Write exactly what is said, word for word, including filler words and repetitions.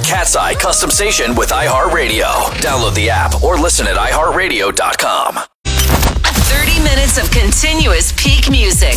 Cat's Eye Custom Station with iHeartRadio. Download the app or listen at i heart radio dot com. thirty minutes of continuous peak music.